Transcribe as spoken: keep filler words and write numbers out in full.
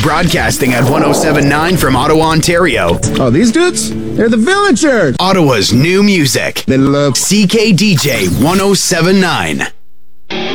broadcasting at one oh seven point nine from Ottawa, Ontario. Oh, these dudes? They're the Villagers. Ottawa's new music. They love C K D J one oh seven point nine.